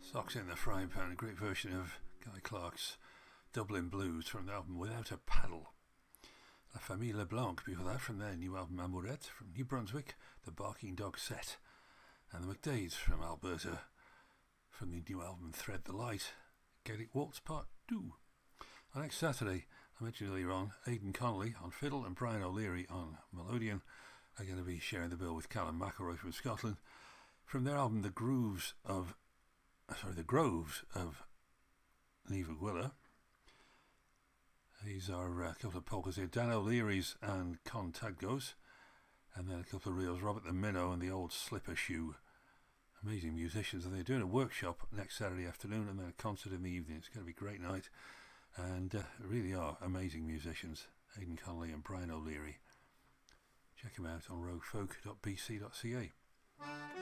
Socks in the Frying Pan, a great version of Guy Clark's Dublin Blues from the album Without a Paddle. La Famille LeBlanc before that from their new album Amourette. From New Brunswick, the Barking Dog Set. And the McDades from Alberta from the new album Thread the Light, Gaelic Waltz Part 2. On next Saturday, I mentioned earlier on, Aidan Connolly on fiddle and Brian O'Leary on melodeon are going to be sharing the bill with Callum McElroy from Scotland from their album The Groves of Niamh Gwilla. These are a couple of polkas here, Dan O'Leary's and Con Tadgo's, and then a couple of reels, Robert the Minnow and the Old Slipper Shoe. Amazing musicians, and they're doing a workshop next Saturday afternoon and then a concert in the evening. It's going to be a great night, and really are amazing musicians, Aidan Connolly and Brian O'Leary. Check them out on roguefolk.bc.ca.